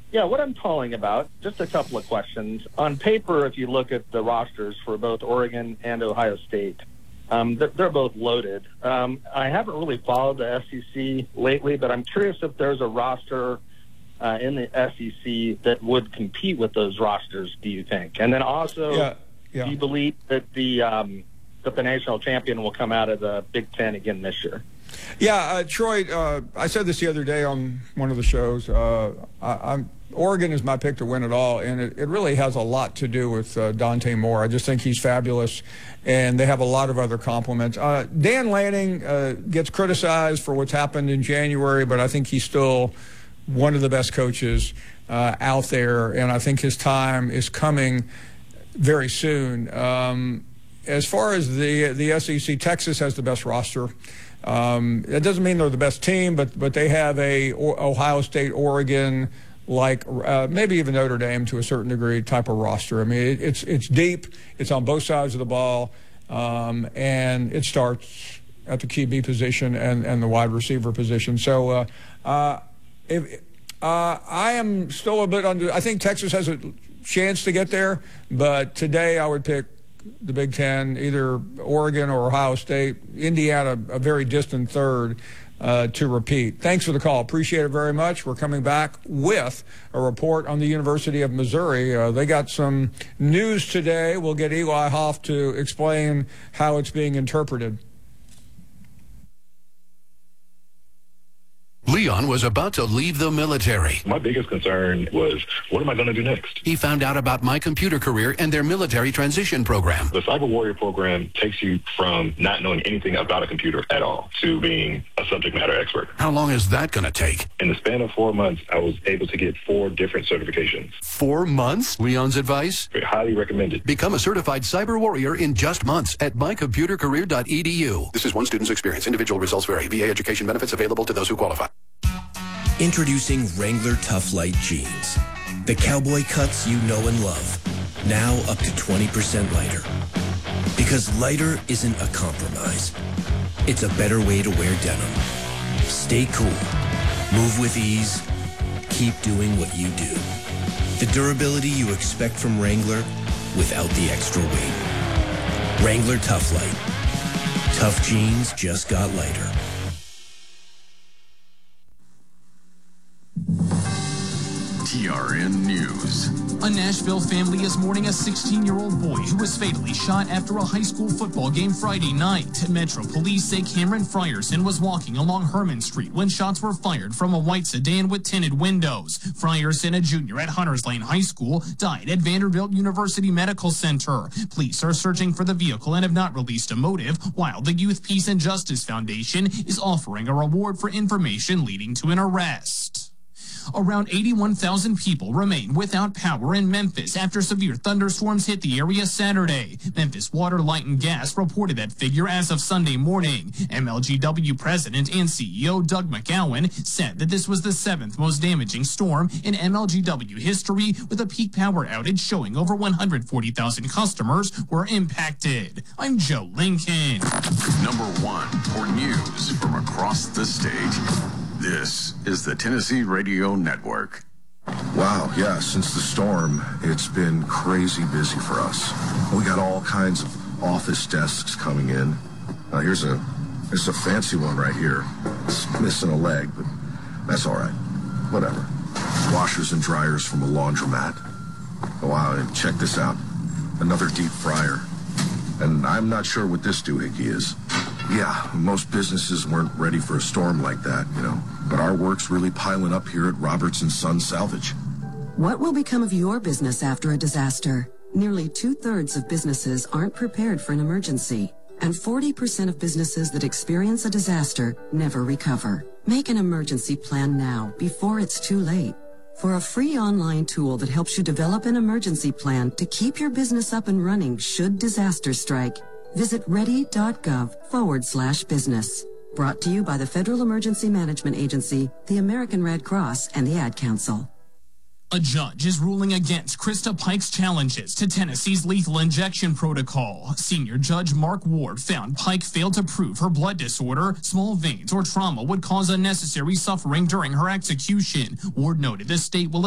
Yeah, what I'm calling about, just a couple of questions. On paper, if you look at the rosters for both Oregon and Ohio State, they're both loaded. I haven't really followed the SEC lately, but I'm curious if there's a roster in the SEC that would compete with those rosters, do you think? And then also, do you believe that the national champion will come out of the Big Ten again this year? Yeah, Troy, I said this the other day on one of the shows. Oregon is my pick to win it all, and it really has a lot to do with Dante Moore. I just think he's fabulous, and they have a lot of other compliments. Dan Lanning gets criticized for what's happened in January, but I think he's still one of the best coaches out there, and I think his time is coming very soon. As far as the SEC, Texas has the best roster. It doesn't mean they're the best team, but they have a Ohio State, Oregon, like maybe even Notre Dame to a certain degree type of roster. I mean, it's deep. It's on both sides of the ball, and it starts at the QB position and the wide receiver position. So I am still a bit under. I think Texas has a chance to get there, but today I would pick the Big Ten, either Oregon or Ohio State. Indiana, a very distant third to repeat. Thanks for the call. Appreciate it very much. We're coming back with a report on the University of Missouri. They got some news today. We'll get Eli Hoff to explain how it's being interpreted. Leon was about to leave the military. My biggest concern was, what am I going to do next? He found out about My Computer Career and their military transition program. The Cyber Warrior program takes you from not knowing anything about a computer at all to being a subject matter expert. How long is that going to take? In the span of 4 months, I was able to get 4 different certifications. 4 months? Leon's advice? Highly recommended. Become a certified cyber warrior in just months at mycomputercareer.edu. This is one student's experience. Individual results vary. VA education benefits available to those who qualify. Introducing Wrangler Tough Light Jeans. The cowboy cuts you know and love. Now up to 20% lighter. Because lighter isn't a compromise. It's a better way to wear denim. Stay cool. Move with ease. Keep doing what you do. The durability you expect from Wrangler without the extra weight. Wrangler Tough Light. Tough jeans just got lighter. TRN News. A Nashville family is mourning a 16-year-old boy who was fatally shot after a high school football game Friday night. Metro Police say Cameron Frierson was walking along Herman Street when shots were fired from a white sedan with tinted windows. Frierson, a junior at Hunters Lane High School, died at Vanderbilt University Medical Center. Police are searching for the vehicle and have not released a motive, while the Youth Peace and Justice Foundation is offering a reward for information leading to an arrest. Around 81,000 people remain without power in Memphis after severe thunderstorms hit the area Saturday. Memphis Water, Light, and Gas reported that figure as of Sunday morning. MLGW President and CEO Doug McGowan said that this was the 7th most damaging storm in MLGW history, with a peak power outage showing over 140,000 customers were impacted. I'm Joe Lincoln. Number 1 for news from across the state. This is the Tennessee Radio Network. Wow, yeah, since the storm, it's been crazy busy for us. We got all kinds of office desks coming in. Here's a fancy one right here. It's missing a leg, but that's all right. Whatever. Washers and dryers from a laundromat. Oh, wow, and check this out. Another deep fryer. And I'm not sure what this doohickey is. Yeah, most businesses weren't ready for a storm like that, you know. But our work's really piling up here at Roberts & Son Salvage. What will become of your business after a disaster? Nearly 2/3 of businesses aren't prepared for an emergency, and 40% of businesses that experience a disaster never recover. Make an emergency plan now, before it's too late. For a free online tool that helps you develop an emergency plan to keep your business up and running should disaster strike, visit ready.gov/business. Brought to you by the Federal Emergency Management Agency, the American Red Cross, and the Ad Council. A judge is ruling against Krista Pike's challenges to Tennessee's lethal injection protocol. Senior Judge Mark Ward found Pike failed to prove her blood disorder, small veins, or trauma would cause unnecessary suffering during her execution. Ward noted the state will